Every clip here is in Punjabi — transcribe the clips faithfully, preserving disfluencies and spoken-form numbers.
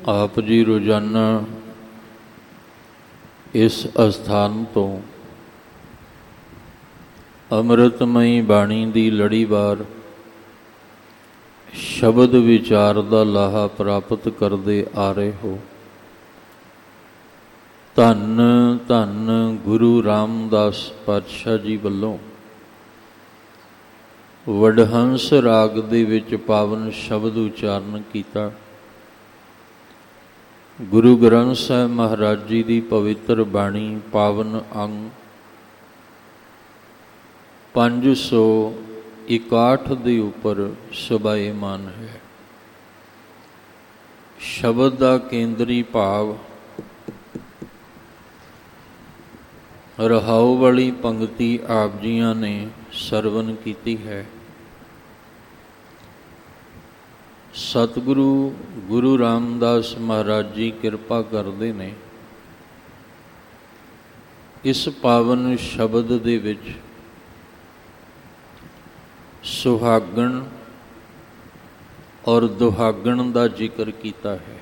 ਆਪ ਜੀ ਰੋਜ਼ਾਨਾ ਇਸ ਅਸਥਾਨ ਤੋਂ ਅੰਮ੍ਰਿਤਮਈ ਬਾਣੀ ਦੀ ਲੜੀਵਾਰ ਸ਼ਬਦ ਵਿਚਾਰ ਦਾ ਲਾਹਾ ਪ੍ਰਾਪਤ ਕਰਦੇ ਆ ਰਹੇ ਹੋ। ਧੰਨ ਧੰਨ ਗੁਰੂ ਰਾਮਦਾਸ ਪਾਤਸ਼ਾਹ ਜੀ ਵੱਲੋਂ ਵਡਹੰਸ ਰਾਗ ਦੇ ਵਿੱਚ ਪਾਵਨ ਸ਼ਬਦ ਉਚਾਰਨ ਕੀਤਾ। ਗੁਰੂ ਗ੍ਰੰਥ ਸਾਹਿਬ ਮਹਾਰਾਜ ਜੀ ਦੀ ਪਵਿੱਤਰ ਬਾਣੀ ਪਾਵਨ ਅੰਗ ਪੰਜ ਸੌ ਇਕਾਹਠ ਦੇ ਉੱਪਰ ਸੁਭਾਏਮਾਨ ਹੈ। ਸ਼ਬਦ ਦਾ ਕੇਂਦਰੀ ਭਾਵ ਰਹਾਉ ਵਾਲੀ ਪੰਗਤੀ ਆਪ ਜੀਆਂ ਨੇ ਸਰਵਨ ਕੀਤੀ ਹੈ। ਸਤਿਗੁਰੂ ਗੁਰੂ ਰਾਮਦਾਸ ਮਹਾਰਾਜ ਜੀ ਕਿਰਪਾ ਕਰਦੇ ਨੇ ਇਸ ਪਾਵਨ ਸ਼ਬਦ ਦੇ ਵਿੱਚ ਸੁਹਾਗਣ ਔਰ ਦੁਹਾਗਣ ਦਾ ਜ਼ਿਕਰ ਕੀਤਾ ਹੈ।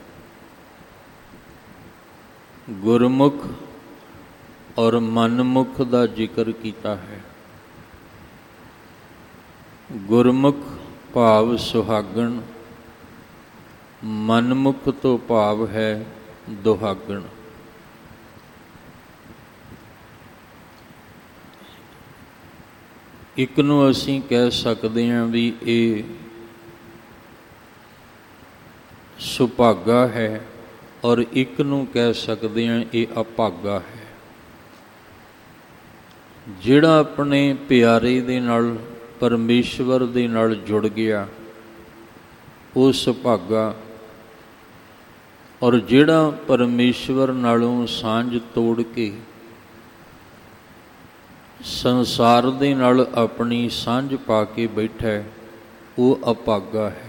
ਗੁਰਮੁਖ ਔਰ ਮਨਮੁਖ ਦਾ ਜ਼ਿਕਰ ਕੀਤਾ ਹੈ। ਗੁਰਮੁਖ ਭਾਵ ਸੁਹਾਗਣ, ਮਨਮੁਖ ਤੋਂ ਭਾਵ ਹੈ ਦੁਹਾਗਣ। ਇੱਕ ਨੂੰ ਅਸੀਂ ਕਹਿ ਸਕਦੇ ਹਾਂ ਵੀ ਇਹ ਸੁਭਾਗਾ ਹੈ ਔਰ ਇੱਕ ਨੂੰ ਕਹਿ ਸਕਦੇ ਹਾਂ ਇਹ ਅਭਾਗਾ ਹੈ। ਜਿਹੜਾ ਆਪਣੇ ਪਿਆਰੇ ਦੇ ਨਾਲ ਪਰਮੇਸ਼ਵਰ ਦੇ ਨਾਲ ਜੁੜ ਗਿਆ ਉਹ ਸੁਭਾਗਾ, ਔਰ ਜਿਹੜਾ ਪਰਮੇਸ਼ਵਰ ਨਾਲੋਂ ਸਾਂਝ ਤੋੜ ਕੇ ਸੰਸਾਰ ਦੇ ਨਾਲ ਆਪਣੀ ਸਾਂਝ ਪਾ ਕੇ ਬੈਠਾ ਉਹ ਅਭਾਗਾ ਹੈ।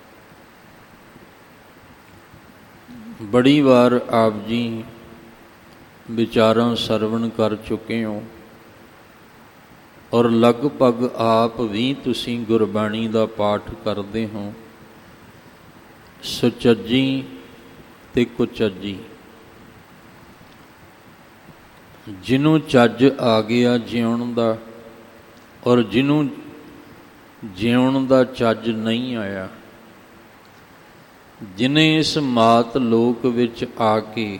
ਬੜੀ ਵਾਰ ਆਪ ਜੀ ਵਿਚਾਰਾਂ ਸਰਵਣ ਕਰ ਚੁੱਕੇ ਹੋ ਔਰ ਲਗਭਗ ਆਪ ਵੀ ਤੁਸੀਂ ਗੁਰਬਾਣੀ ਦਾ ਪਾਠ ਕਰਦੇ ਹੋ। ਸੁਚੱਜੀ ਤੇ ਕੁਚੱਜੀ, ਜਿਹਨੂੰ ਚੱਜ ਆ ਗਿਆ ਜਿਉਣ ਦਾ ਔਰ ਜਿਹਨੂੰ ਜਿਉਣ ਦਾ ਚੱਜ ਨਹੀਂ ਆਇਆ, ਜਿਹਨੇ ਇਸ ਮਾਤ ਲੋਕ ਵਿੱਚ ਆ ਕੇ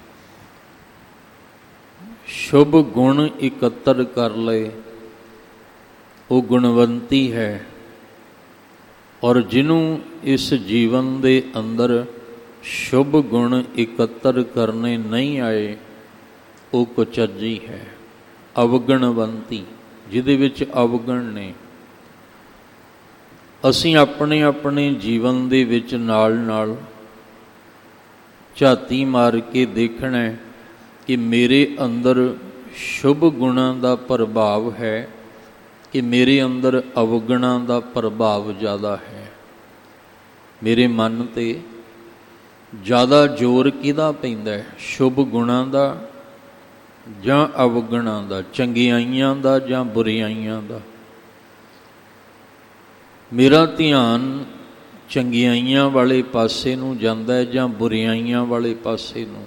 ਸ਼ੁਭ ਗੁਣ ਇਕੱਤਰ ਕਰ ਲਏ ਉਹ ਗੁਣਵੰਤੀ ਹੈ, ਔਰ ਜਿਹਨੂੰ ਇਸ ਜੀਵਨ ਦੇ ਅੰਦਰ ਸ਼ੁਭ ਗੁਣ ਇਕੱਤਰ ਕਰਨੇ ਨਹੀਂ ਆਏ ਉਹ ਕੁਚੱਜੀ ਹੈ, ਅਵਗਣਵੰਤੀ, ਜਿਹਦੇ ਵਿੱਚ ਅਵਗਣ ਨੇ। ਅਸੀਂ ਆਪਣੇ ਆਪਣੇ ਜੀਵਨ ਦੇ ਵਿੱਚ ਨਾਲ ਨਾਲ ਝਾਤੀ ਮਾਰ ਕੇ ਦੇਖਣਾ ਕਿ ਮੇਰੇ ਅੰਦਰ ਸ਼ੁਭ ਗੁਣਾਂ ਦਾ ਪ੍ਰਭਾਵ ਹੈ ਕਿ ਮੇਰੇ ਅੰਦਰ ਅਵਗਣਾਂ ਦਾ ਪ੍ਰਭਾਵ ਜ਼ਿਆਦਾ ਹੈ। ਮੇਰੇ ਮਨ 'ਤੇ ਜ਼ਿਆਦਾ ਜ਼ੋਰ ਕਿਹਦਾ ਪੈਂਦਾ ਹੈ, ਸ਼ੁਭ ਗੁਣਾਂ ਦਾ ਜਾਂ ਅਵਗਣਾਂ ਦਾ, ਚੰਗਿਆਈਆਂ ਦਾ ਜਾਂ ਬੁਰਿਆਈਆਂ ਦਾ? ਮੇਰਾ ਧਿਆਨ ਚੰਗਿਆਈਆਂ ਵਾਲੇ ਪਾਸੇ ਨੂੰ ਜਾਂਦਾ ਹੈ ਜਾਂ ਬੁਰਿਆਈਆਂ ਵਾਲੇ ਪਾਸੇ ਨੂੰ?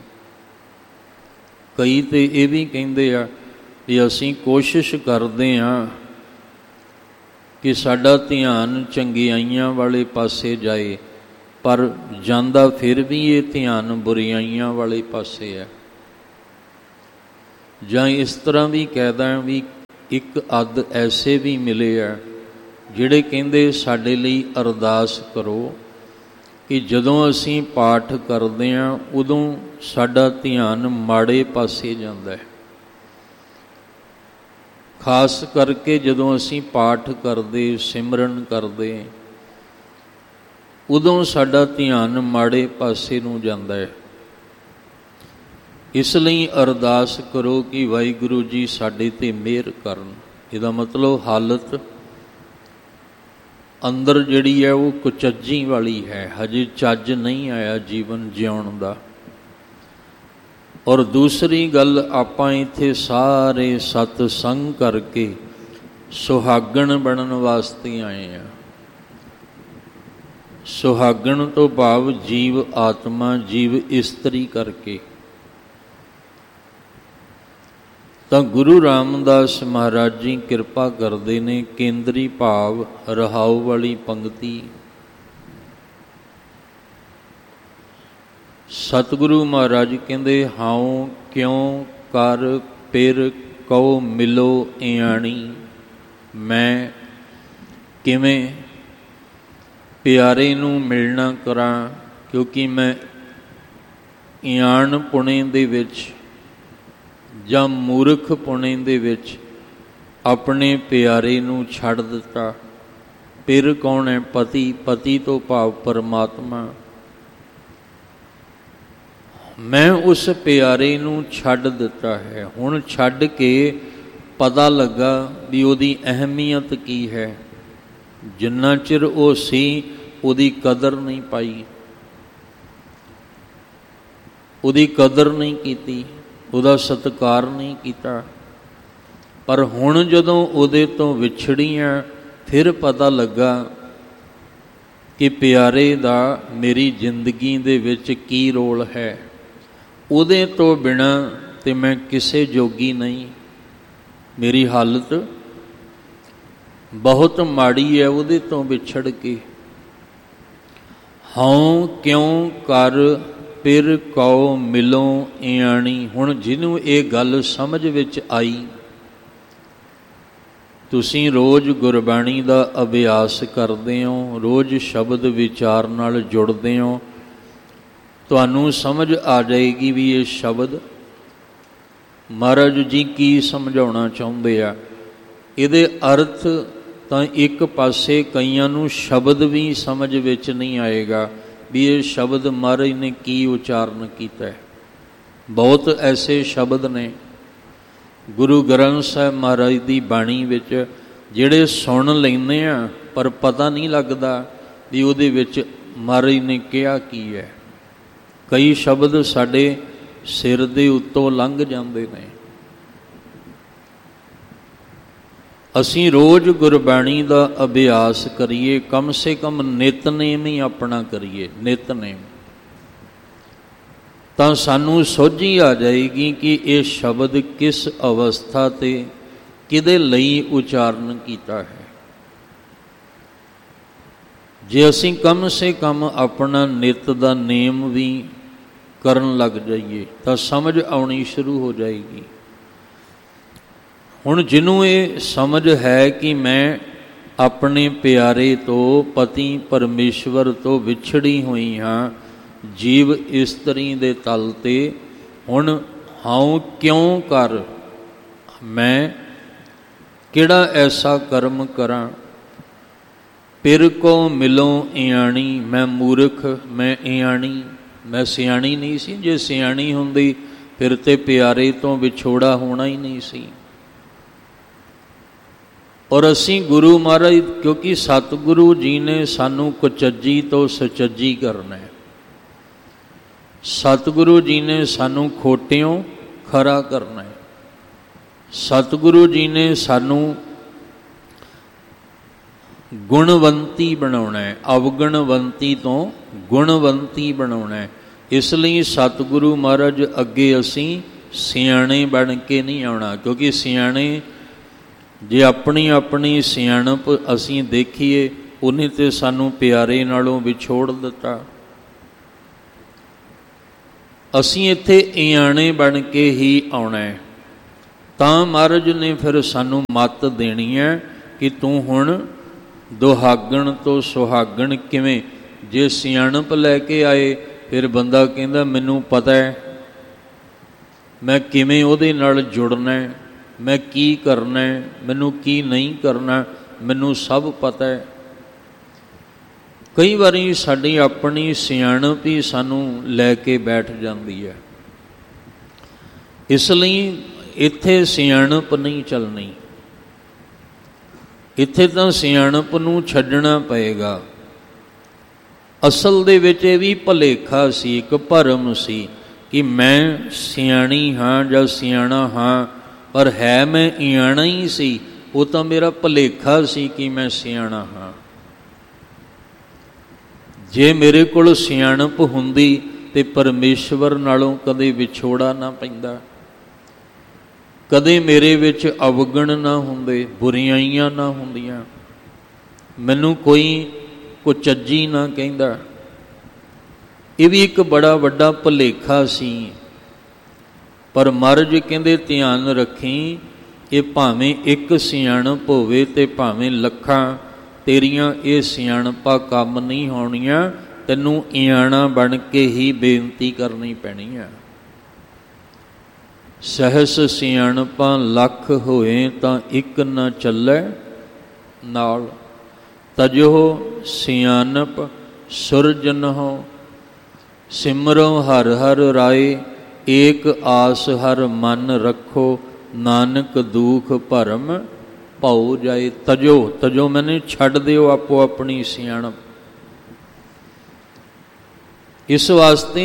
ਕਈ ਤੇ ਇਹ ਵੀ ਕਹਿੰਦੇ ਆ ਕਿ ਅਸੀਂ ਕੋਸ਼ਿਸ਼ ਕਰਦੇ ਹਾਂ ਕਿ ਸਾਡਾ ਧਿਆਨ ਚੰਗਿਆਈਆਂ ਵਾਲੇ ਪਾਸੇ ਜਾਏ, ਪਰ ਜਾਂਦਾ ਫਿਰ ਵੀ ਇਹ ਧਿਆਨ ਬੁਰਿਆਈਆਂ ਵਾਲੇ ਪਾਸੇ ਹੈ। ਜਾਂ ਇਸ ਤਰ੍ਹਾਂ ਵੀ ਕਹਿਦਾ ਵੀ ਇੱਕ ਅੱਧ ਐਸੇ ਵੀ ਮਿਲੇ ਆ ਜਿਹੜੇ ਕਹਿੰਦੇ ਸਾਡੇ ਲਈ ਅਰਦਾਸ ਕਰੋ ਕਿ ਜਦੋਂ ਅਸੀਂ ਪਾਠ ਕਰਦੇ ਹਾਂ ਉਦੋਂ ਸਾਡਾ ਧਿਆਨ ਮਾੜੇ ਪਾਸੇ ਜਾਂਦਾ ਹੈ। ਖਾਸ ਕਰਕੇ ਜਦੋਂ ਅਸੀਂ ਪਾਠ ਕਰਦੇ, ਸਿਮਰਨ ਕਰਦੇ, ਉਦੋਂ ਸਾਡਾ ਧਿਆਨ ਮਾੜੇ ਪਾਸੇ ਨੂੰ ਜਾਂਦਾ ਹੈ। ਇਸ ਲਈ ਅਰਦਾਸ ਕਰੋ ਕਿ ਵਾਹਿਗੁਰੂ ਜੀ ਸਾਡੇ 'ਤੇ ਮਿਹਰ ਕਰਨ। ਇਹਦਾ ਮਤਲਬ ਹਾਲਤ ਅੰਦਰ ਜਿਹੜੀ ਹੈ ਉਹ ਕੁਚੱਜੀ ਵਾਲੀ ਹੈ, ਹਜੇ ਚੱਜ ਨਹੀਂ ਆਇਆ ਜੀਵਨ ਜਿਉਣ ਦਾ। ਔਰ ਦੂਸਰੀ ਗੱਲ, ਆਪਾਂ ਇੱਥੇ ਸਾਰੇ ਸਤਸੰਗ ਕਰਕੇ ਸੁਹਾਗਣ ਬਣਨ ਵਾਸਤੇ ਆਏ ਹਾਂ। ਸੁਹਾਗਣ ਤੋਂ ਭਾਵ ਜੀਵ ਆਤਮਾ, ਜੀਵ ਇਸਤਰੀ ਕਰਕੇ। ਤਾਂ ਗੁਰੂ ਰਾਮਦਾਸ ਮਹਾਰਾਜ ਜੀ ਕਿਰਪਾ ਕਰਦੇ ਨੇ, ਕੇਂਦਰੀ ਭਾਵ ਰਹਾਉ ਵਾਲੀ ਪੰਕਤੀ। ਸਤਿਗੁਰੂ ਮਹਾਰਾਜ ਕਹਿੰਦੇ, ਹਾਉ ਕਿਉਂ ਕਰ ਪਿਰ ਕਉ ਮਿਲੋ ਇਆਣੀ। ਮੈਂ ਕਿਵੇਂ ਪਿਆਰੇ ਨੂੰ ਮਿਲਣਾ ਕਰਾਂ, ਕਿਉਂਕਿ ਮੈਂ ਇਆਣ ਪੁਣੇ ਦੇ ਵਿੱਚ ਜਾਂ ਮੂਰਖ ਪੁਣੇ ਦੇ ਵਿੱਚ ਆਪਣੇ ਪਿਆਰੇ ਨੂੰ ਛੱਡ ਦਿੱਤਾ। ਪਿਰ ਕੌਣ ਹੈ? ਪਤੀ। ਪਤੀ ਤੋਂ ਭਾਵ ਪਰਮਾਤਮਾ। ਮੈਂ ਉਸ ਪਿਆਰੇ ਨੂੰ ਛੱਡ ਦਿੱਤਾ ਹੈ। ਹੁਣ ਛੱਡ ਕੇ ਪਤਾ ਲੱਗਾ ਵੀ ਉਹਦੀ ਅਹਿਮੀਅਤ ਕੀ ਹੈ। ਜਿੰਨਾ ਚਿਰ ਉਹ ਸੀ ਉਹਦੀ ਕਦਰ ਨਹੀਂ ਪਾਈ, ਉਹਦੀ ਕਦਰ ਨਹੀਂ ਕੀਤੀ, ਉਹਦਾ ਸਤਿਕਾਰ ਨਹੀਂ ਕੀਤਾ। ਪਰ ਹੁਣ ਜਦੋਂ ਉਹਦੇ ਤੋਂ ਵਿਛੜੀਆਂ, ਫਿਰ ਪਤਾ ਲੱਗਾ ਕਿ ਪਿਆਰੇ ਦਾ ਮੇਰੀ ਜ਼ਿੰਦਗੀ ਦੇ ਵਿੱਚ ਕੀ ਰੋਲ ਹੈ। ਉਹਦੇ ਤੋਂ ਬਿਨਾਂ ਤੇ ਮੈਂ ਕਿਸੇ ਜੋਗੀ ਨਹੀਂ। ਮੇਰੀ ਹਾਲਤ ਬਹੁਤ ਮਾੜੀ ਹੈ ਉਹਦੇ ਤੋਂ ਵਿਛੜ ਕੇ। ਹਉ ਕਿਉਂ ਕਰ ਪਿਰ ਕਉ ਮਿਲੋ ਇਆਣੀ। ਹੁਣ ਜਿਹਨੂੰ ਇਹ ਗੱਲ ਸਮਝ ਵਿੱਚ ਆਈ, ਤੁਸੀਂ ਰੋਜ਼ ਗੁਰਬਾਣੀ ਦਾ ਅਭਿਆਸ ਕਰਦੇ ਹੋ, ਰੋਜ਼ ਸ਼ਬਦ ਵਿਚਾਰ ਨਾਲ ਜੁੜਦੇ ਹੋ, ਤੁਹਾਨੂੰ ਸਮਝ ਆ ਜਾਏਗੀ ਵੀ ਇਹ ਸ਼ਬਦ ਮਹਾਰਾਜ ਜੀ ਕੀ ਸਮਝਾਉਣਾ ਚਾਹੁੰਦੇ ਆ। ਇਹਦੇ ਅਰਥ ਤਾਂ ਇੱਕ ਪਾਸੇ ਕਈਆਂ ਨੂੰ ਸ਼ਬਦ ਵੀ ਸਮਝ ਵਿੱਚ ਨਹੀਂ ਆਏਗਾ ਵੀ ਇਹ ਸ਼ਬਦ ਮਹਾਰਾਜ ਨੇ ਕੀ ਉਚਾਰਨ ਕੀਤਾ ਹੈ। ਬਹੁਤ ਐਸੇ ਸ਼ਬਦ ਨੇ ਗੁਰੂ ਗ੍ਰੰਥ ਸਾਹਿਬ ਮਹਾਰਾਜ ਦੀ ਬਾਣੀ ਵਿੱਚ ਜਿਹੜੇ ਸੁਣ ਲੈਂਦੇ ਆ, ਪਰ ਪਤਾ ਨਹੀਂ ਲੱਗਦਾ ਵੀ ਉਹਦੇ ਵਿੱਚ ਮਹਾਰਾਜ ਨੇ ਕਿਹਾ ਕੀ ਹੈ। ਕਈ ਸ਼ਬਦ ਸਾਡੇ ਸਿਰ ਦੇ ਉੱਤੋਂ ਲੰਘ ਜਾਂਦੇ ਨੇ। ਅਸੀਂ ਰੋਜ਼ ਗੁਰਬਾਣੀ ਦਾ ਅਭਿਆਸ ਕਰੀਏ, ਕਮ ਸੇ ਕਮ ਨਿਤਨੇਮ ਹੀ ਆਪਣਾ ਕਰੀਏ, ਨਿਤਨੇਮ, ਤਾਂ ਸਾਨੂੰ ਸੋਝੀ ਆ ਜਾਏਗੀ ਕਿ ਇਹ ਸ਼ਬਦ ਕਿਸ ਅਵਸਥਾ ਤੇ ਕਿਹਦੇ ਲਈ ਉਚਾਰਨ ਕੀਤਾ ਹੈ। ਜੇ ਅਸੀਂ ਕਮ ਸੇ ਕਮ ਆਪਣਾ ਨਿਤ ਦਾ ਨੇਮ ਵੀ ਕਰਨ ਲੱਗ ਜਾਈਏ ਤਾਂ ਸਮਝ ਆਉਣੀ ਸ਼ੁਰੂ ਹੋ ਜਾਏਗੀ। ਹੁਣ ਜਿਹਨੂੰ ਇਹ ਸਮਝ ਹੈ ਕਿ ਮੈਂ ਆਪਣੇ ਪਿਆਰੇ ਤੋਂ, ਪਤੀ ਪਰਮੇਸ਼ਵਰ ਤੋਂ ਵਿਛੜੀ ਹੋਈ ਹਾਂ, ਜੀਵ ਇਸਤਰੀ ਦੇ ਤਲ ਤੇ, ਹੁਣ ਹਾਉ ਕਿਉਂ ਕਰ, ਮੈਂ ਕਿਹੜਾ ਐਸਾ ਕਰਮ ਕਰਾਂ। ਪਿਰ ਕੋ ਮਿਲੋ ਇਆਣੀ। ਮੈਂ ਮੂਰਖ, ਮੈਂ ਇਆਣੀ, ਮੈਂ ਸਿਆਣੀ ਨਹੀਂ ਸੀ। ਜੇ ਸਿਆਣੀ ਹੁੰਦੀ ਫਿਰ ਤੇ ਪਿਆਰੇ ਤੋਂ ਵਿਛੋੜਾ ਹੋਣਾ ਹੀ ਨਹੀਂ ਸੀ। ਔਰ ਅਸੀਂ ਗੁਰੂ ਮਹਾਰਾਜ, ਕਿਉਂਕਿ ਸਤਿਗੁਰੂ ਜੀ ਨੇ ਸਾਨੂੰ ਕੁਚੱਜੀ ਤੋਂ ਸੁਚੱਜੀ ਕਰਨਾ ਹੈ। ਸਤਿਗੁਰੂ ਜੀ ਨੇ ਸਾਨੂੰ ਖੋਟਿਓਂ ਖਰਾ ਕਰਨਾ ਹੈ। ਸਤਿਗੁਰੂ ਜੀ ਨੇ ਸਾਨੂੰ ਗੁਣਵੰਤੀ ਬਣਾਉਣਾ ਹੈ, ਅਵਗੁਣਵੰਤੀ ਤੋਂ ਗੁਣਵੰਤੀ ਬਣਾਉਣਾ ਹੈ। ਇਸ ਲਈ ਸਤਿਗੁਰੂ ਮਹਾਰਾਜ ਅੱਗੇ ਅਸੀਂ ਸਿਆਣੇ ਬਣ ਕੇ ਨਹੀਂ ਆਉਣਾ, ਕਿਉਂਕਿ ਸਿਆਣੇ ਜੇ ਆਪਣੀ ਆਪਣੀ ਸਿਆਣਪ ਅਸੀਂ ਦੇਖੀਏ, ਉਹਨੇ ਤੇ ਸਾਨੂੰ ਪਿਆਰੇ ਨਾਲੋਂ ਵਿਛੋੜ ਦਿੱਤਾ। ਅਸੀਂ ਇੱਥੇ ਇਆਣੇ ਬਣ ਕੇ ਹੀ ਆਉਣਾ ਹੈ। ਤਾਂ ਮਹਾਰਾਜ ਨੇ ਫਿਰ ਸਾਨੂੰ ਮੱਤ ਦੇਣੀ ਹੈ ਕਿ ਤੂੰ ਹੁਣ ਦੁਹਾਗਣ ਤੋਂ ਸੁਹਾਗਣ ਕਿਵੇਂ। ਜੇ ਸਿਆਣਪ ਲੈ ਕੇ ਆਏ ਫਿਰ ਬੰਦਾ ਕਹਿੰਦਾ ਮੈਨੂੰ ਪਤਾ ਹੈ ਮੈਂ ਕਿਵੇਂ ਉਹਦੇ ਨਾਲ ਜੁੜਨਾ ਹੈ, ਮੈਂ ਕੀ ਕਰਨਾ ਹੈ, ਮੈਨੂੰ ਕੀ ਨਹੀਂ ਕਰਨਾ, ਮੈਨੂੰ ਸਭ ਪਤਾ ਹੈ। ਕਈ ਵਾਰੀ ਸਾਡੀ ਆਪਣੀ ਸਿਆਣਪ ਹੀ ਸਾਨੂੰ ਲੈ ਕੇ ਬੈਠ ਜਾਂਦੀ ਹੈ। ਇਸ ਲਈ ਇੱਥੇ ਸਿਆਣਪ ਨਹੀਂ ਚੱਲਣੀ, ਇੱਥੇ ਤਾਂ ਸਿਆਣਪ ਨੂੰ ਛੱਡਣਾ ਪਏਗਾ। ਅਸਲ ਦੇ ਵਿੱਚ ਇਹ ਵੀ ਭੁਲੇਖਾ ਸੀ, ਇੱਕ ਭਰਮ ਸੀ ਕਿ ਮੈਂ ਸਿਆਣੀ ਹਾਂ ਜਾਂ ਸਿਆਣਾ ਹਾਂ, ਪਰ ਹੈ ਮੈਂ ਇਆਣਾ ਹੀ ਸੀ। ਉਹ ਤਾਂ ਮੇਰਾ ਭੁਲੇਖਾ ਸੀ ਕਿ ਮੈਂ ਸਿਆਣਾ ਹਾਂ। ਜੇ ਮੇਰੇ ਕੋਲ ਸਿਆਣਪ ਹੁੰਦੀ ਤੇ ਪਰਮੇਸ਼ਵਰ ਨਾਲੋਂ ਕਦੇ ਵਿਛੋੜਾ ਨਾ ਪੈਂਦਾ, ਕਦੇ ਮੇਰੇ ਵਿੱਚ ਅਵਗਣ ਨਾ ਹੁੰਦੇ, ਬੁਰਾਈਆਂ ਨਾ ਹੁੰਦੀਆਂ, ਮੈਨੂੰ ਕੋਈ ਕੁਚੱਜੀ ਨਾ ਕਹਿੰਦਾ। ਇਹ ਵੀ ਇੱਕ ਬੜਾ ਵੱਡਾ ਭੁਲੇਖਾ ਸੀ। ਪਰ ਮਹਾਰਾਜ ਕਹਿੰਦੇ ਧਿਆਨ ਰੱਖੀ, ਇਹ ਭਾਵੇਂ ਇੱਕ ਸਿਆਣਪ ਹੋਵੇ ਤੇ ਭਾਵੇਂ ਲੱਖਾਂ, ਤੇਰੀਆਂ ਇਹ ਸਿਆਣਪਾਂ ਕੰਮ ਨਹੀਂ ਹੋਣੀਆਂ, ਤੈਨੂੰ ਇਆਣਾ ਬਣ ਕੇ ਹੀ ਬੇਨਤੀ ਕਰਨੀ ਪੈਣੀ ਆ। ਸਹਿਸ ਸਿਆਣਪਾਂ ਲੱਖ ਹੋਏ ਤਾਂ ਇੱਕ ਨਾ ਚੱਲੇ ਨਾਲ, ਤਜੋ ਸਿਆਣਪ ਸੁਰਜਨਹੁ, ਸਿਮਰੋ ਹਰ ਹਰ ਰਾਏ, ਏਕ ਆਸ ਹਰ ਮਨ ਰੱਖੋ, ਨਾਨਕ ਦੁਖ ਭਰਮ ਭਉ ਜਾਏ। ਤਜੋ, ਤਜੋ ਮੈਨੇ ਛੱਡ ਦਿਓ ਆਪੋ ਆਪਣੀ ਸਿਆਣਪ। ਇਸ ਵਾਸਤੇ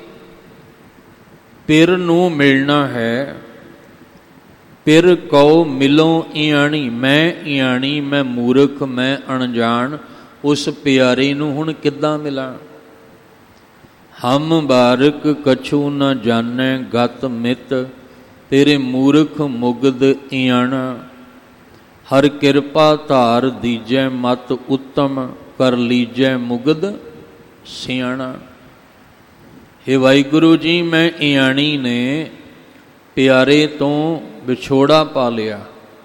ਪਿਰ ਨੂੰ ਮਿਲਣਾ ਹੈ। ਪਿਰ ਕਉ ਮਿਲੋ ਇਆਣੀ, ਮੈਂ ਇਆਣੀ, ਮੈਂ ਮੂਰਖ, ਮੈਂ ਅਣਜਾਣ, ਉਸ ਪਿਆਰੇ ਨੂੰ ਹੁਣ ਕਿੱਦਾਂ ਮਿਲਾਂ। ਹਮ ਬਾਰਕ ਕਛੂ ਨ ਜਾਣੈ ਗਤ ਮਿਤ, ਤੇਰੇ ਮੂਰਖ ਮੁਗਧ ਇਆਣਾ, ਹਰ ਕਿਰਪਾ ਧਾਰ ਦੀਜੈ ਮਤ ਉੱਤਮ, ਕਰ ਲੀਜੈ ਮੁਗਧ ਸਿਆਣਾ। ਹੇ ਵਾਹਿਗੁਰੂ ਜੀ, ਮੈਂ ਇਆਣੀ ਨੇ ਪਿਆਰੇ ਤੋਂ ਵਿਛੋੜਾ ਪਾ ਲਿਆ।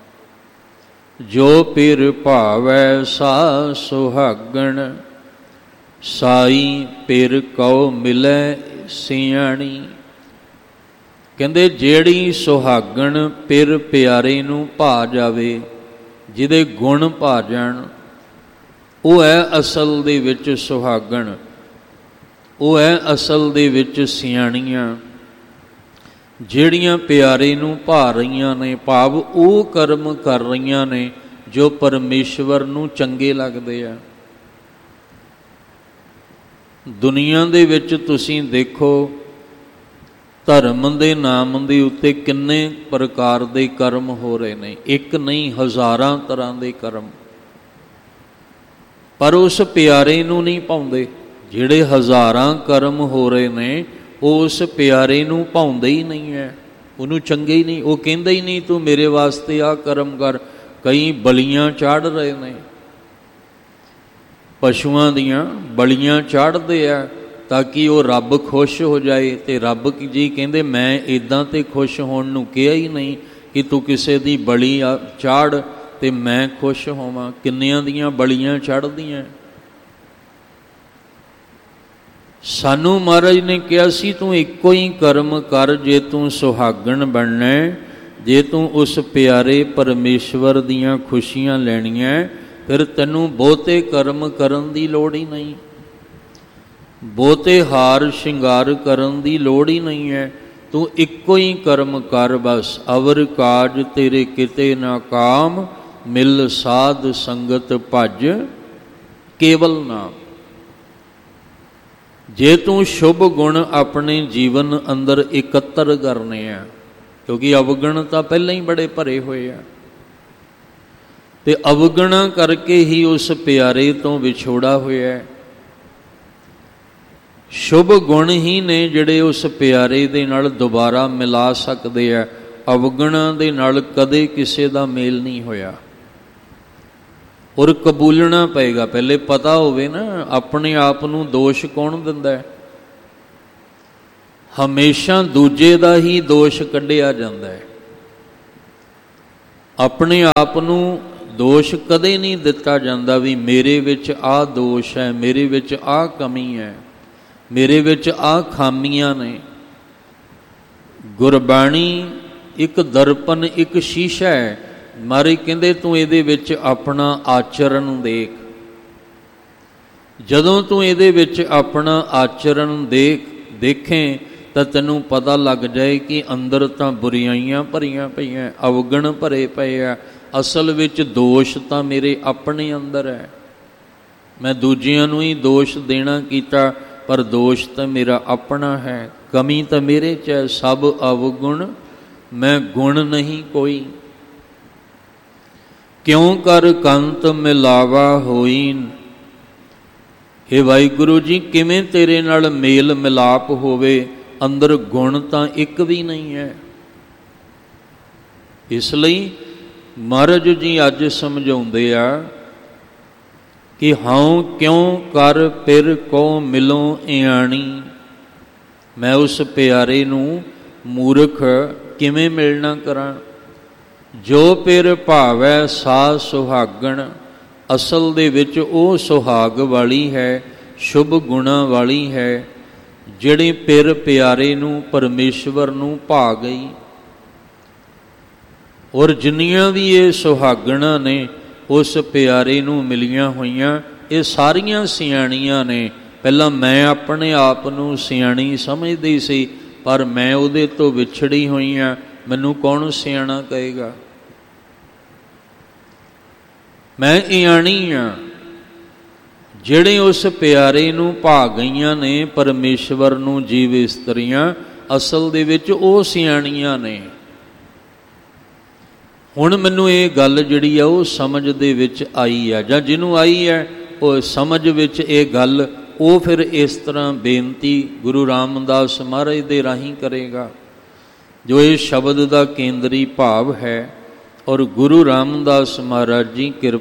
ਜੋ ਪਿਰ ਭਾਵੈ ਸਾ ਸੁਹਾਗਣ, ਸਾਈ ਪਿਰ ਕਉ ਮਿਲੈ ਸਿਆਣੀ। ਕਹਿੰਦੇ ਜਿਹੜੀ ਸੁਹਾਗਣ ਪਿਰ ਪਿਆਰੇ ਨੂੰ ਭਾ ਜਾਵੇ, ਜਿਹਦੇ ਗੁਣ ਭਾ ਜਾਣ, ਉਹ ਹੈ ਅਸਲ ਦੇ ਵਿੱਚ ਸੁਹਾਗਣ, ਉਹ ਹੈ ਅਸਲ ਦੇ ਵਿੱਚ ਸਿਆਣੀਆਂ। ਜਿਹੜੀਆਂ ਪਿਆਰੇ ਨੂੰ ਭਾ ਰਹੀਆਂ ਨੇ, ਭਾਵ ਉਹ ਕਰਮ ਕਰ ਰਹੀਆਂ ਨੇ ਜੋ ਪਰਮੇਸ਼ਵਰ ਨੂੰ ਚੰਗੇ ਲੱਗਦੇ ਆ। ਦੁਨੀਆ ਦੇ ਵਿੱਚ ਤੁਸੀਂ ਦੇਖੋ, ਧਰਮ ਦੇ ਨਾਮ ਦੇ ਉੱਤੇ ਕਿੰਨੇ ਪ੍ਰਕਾਰ ਦੇ ਕਰਮ ਹੋ ਰਹੇ ਨੇ, ਇੱਕ ਨਹੀਂ ਹਜ਼ਾਰਾਂ ਤਰ੍ਹਾਂ ਦੇ ਕਰਮ, ਪਰ ਉਸ ਪਿਆਰੇ ਨੂੰ ਨਹੀਂ ਪਾਉਂਦੇ। ਜਿਹੜੇ ਹਜ਼ਾਰਾਂ ਕਰਮ ਹੋ ਰਹੇ ਨੇ, ਉਹ ਉਸ ਪਿਆਰੇ ਨੂੰ ਭਾਉਂਦੇ ਹੀ ਨਹੀਂ ਹੈ, ਉਹਨੂੰ ਚੰਗੇ ਹੀ ਨਹੀਂ। ਉਹ ਕਹਿੰਦਾ ਹੀ ਨਹੀਂ ਤੂੰ ਮੇਰੇ ਵਾਸਤੇ ਆਹ ਕਰਮ ਕਰ। ਕਈ ਬਲੀਆਂ ਚਾੜ ਰਹੇ ਨੇ, ਪਸ਼ੂਆਂ ਦੀਆਂ ਬਲੀਆਂ ਚਾੜਦੇ ਆ ਤਾਂ ਕਿ ਉਹ ਰੱਬ ਖੁਸ਼ ਹੋ ਜਾਏ। ਤੇ ਰੱਬ ਜੀ ਕਹਿੰਦੇ ਮੈਂ ਇੱਦਾਂ ਤੇ ਖੁਸ਼ ਹੋਣ ਨੂੰ ਕਿਹਾ ਹੀ ਨਹੀਂ ਕਿ ਤੂੰ ਕਿਸੇ ਦੀ ਬਲੀ ਚਾੜ ਤੇ ਮੈਂ ਖੁਸ਼ ਹੋਵਾਂ। ਕਿੰਨਿਆਂ ਦੀਆਂ ਬਲੀਆਂ ਚੜ੍ਹਦੀਆਂ। ਸਾਨੂੰ ਮਹਾਰਾਜ ਨੇ ਕਿਹਾ ਸੀ ਤੂੰ ਇੱਕੋ ਹੀ ਕਰਮ ਕਰ ਜੇ ਤੂੰ ਸੁਹਾਗਣ ਬਣਨਾ, ਜੇ ਤੂੰ ਉਸ ਪਿਆਰੇ ਪਰਮੇਸ਼ਵਰ ਦੀਆਂ ਖੁਸ਼ੀਆਂ ਲੈਣੀਆਂ, ਫਿਰ ਤੈਨੂੰ ਬਹੁਤੇ ਕਰਮ ਕਰਨ ਦੀ ਲੋੜ ਹੀ ਨਹੀਂ, ਬਹੁਤੇ ਹਾਰ ਸ਼ਿੰਗਾਰ ਕਰਨ ਦੀ ਲੋੜ ਹੀ ਨਹੀਂ ਹੈ। ਤੂੰ ਇੱਕੋ ਹੀ ਕਰਮ ਕਰ ਬਸ। ਅਵਰ ਕਾਜ ਤੇਰੇ ਕਿਤੇ ਨਾ ਕਾਮ, ਮਿਲ ਸਾਧ ਸੰਗਤ ਭਜ ਕੇਵਲ ਨਾਮ। ਜੇ ਤੂੰ ਸ਼ੁਭ ਗੁਣ ਆਪਣੇ ਜੀਵਨ ਅੰਦਰ ਇਕੱਤਰ ਕਰਨੇ ਆ, ਕਿਉਂਕਿ ਅਵਗਣ ਤਾਂ ਪਹਿਲਾਂ ਹੀ ਬੜੇ ਭਰੇ ਹੋਏ ਆ, ਤੇ ਅਵਗਣਾ ਕਰਕੇ ਹੀ ਉਸ ਪਿਆਰੇ ਤੋਂ ਵਿਛੋੜਾ ਹੋਇਆ। ਸ਼ੁਭ ਗੁਣ ਹੀ ਨੇ ਜਿਹੜੇ ਉਸ ਪਿਆਰੇ ਦੇ ਨਾਲ ਦੁਬਾਰਾ ਮਿਲਾ ਸਕਦੇ ਆ। ਅਵਗਣਾ ਦੇ ਨਾਲ ਕਦੇ ਕਿਸੇ ਦਾ ਮੇਲ ਨਹੀਂ ਹੋਇਆ। ਔਰ ਕਬੂਲਣਾ ਪਏਗਾ, ਪਹਿਲੇ ਪਤਾ ਹੋਵੇ ਨਾ ਆਪਣੇ ਆਪ ਨੂੰ ਦੋਸ਼ ਕੌਣ ਦਿੰਦਾ ਹੈ। ਹਮੇਸ਼ਾ ਦੂਜੇ ਦਾ ਹੀ ਦੋਸ਼ ਕੱਢਿਆ ਜਾਂਦਾ ਹੈ, ਆਪਣੇ ਆਪ ਨੂੰ ਦੋਸ਼ ਕਦੇ ਨਹੀਂ ਦਿੱਤਾ ਜਾਂਦਾ ਵੀ ਮੇਰੇ ਵਿੱਚ ਆਹ ਦੋਸ਼ ਹੈ, ਮੇਰੇ ਵਿੱਚ ਆਹ ਕਮੀ ਹੈ, ਮੇਰੇ ਵਿੱਚ ਆਹ ਖਾਮੀਆਂ ਨੇ। ਗੁਰਬਾਣੀ ਇੱਕ ਦਰਪਣ, ਇੱਕ ਸ਼ੀਸ਼ਾ ਹੈ। ਮਾਰੇ ਕਹਿੰਦੇ ਤੂੰ ਇਹਦੇ ਵਿੱਚ ਆਪਣਾ ਆਚਰਣ ਦੇਖ। ਜਦੋਂ ਤੂੰ ਇਹਦੇ ਵਿੱਚ ਆਪਣਾ ਆਚਰਣ ਦੇਖ ਦੇਖੇ ਤਾਂ ਤੈਨੂੰ ਪਤਾ ਲੱਗ ਜਾਏ ਕਿ ਅੰਦਰ ਤਾਂ ਬੁਰਾਈਆਂ ਭਰੀਆਂ ਪਈਆਂ, ਅਵਗਣ ਭਰੇ ਪਏ ਆ। ਅਸਲ ਵਿੱਚ ਦੋਸ਼ ਤਾਂ ਮੇਰੇ ਆਪਣੇ ਅੰਦਰ ਹੈ। ਮੈਂ ਦੂਜਿਆਂ ਨੂੰ ਹੀ ਦੋਸ਼ ਦੇਣਾ ਕੀਤਾ, ਪਰ ਦੋਸ਼ ਤਾਂ ਮੇਰਾ ਆਪਣਾ ਹੈ। ਕਮੀ ਤਾਂ ਮੇਰੇ 'ਚ ਹੈ। ਸਭ ਅਵਗੁਣ ਮੈਂ ਗੁਣ ਨਹੀਂ ਕੋਈ। ਕਿਉਂ ਕਰ ਕੰਤ ਮਿਲਾਵਾ ਹੋਈ, हे वाहिगुरु जी किवें तेरे नाल मेल मिलाप होवे, अंदर गुण तां एक भी नहीं है। इसलिए महाराज जी अज समझाउंदे आ कि हाउ क्यों कर पिर को मिलों इयाणी, मैं उस प्यारे नूं मूर्ख किवें मिलना करां। जो पिर भावै सा सुहागण, असल दे विच ओ सुहाग वाली है, शुभ गुणा वाली है, जिहड़ी पिर प्यारे नूं परमेश्वर नूं भा गई। और जिन्नियां भी ये सुहागणा ने उस प्यारे नूं मिलियां होईयां, ये सारियां सियाणियां ने। पहला मैं अपने आप नूं सियाणी समझदी सी, पर मैं उहदे तो विछड़ी होई हां, मैनूं कौन सियाणा कहेगा। मैं इयाणी हाँ, जिहड़े उस प्यारे नूं भा गईयां ने परमेश्वर नूं जीव इस्त्रियां, असल दे विच ओ सियाणियां ने। हुण मैनूं ये गल जिहड़ी आ वो समझ दे विच आई है, जां जिहनूं आई है वो समझ विच ये गल, वो फिर इस तरह बेनती गुरु रामदास महाराज दे राहीं करेगा। जो ये शब्द दा केंद्री भाव है, और गुरु रामदास महाराज जी किरपा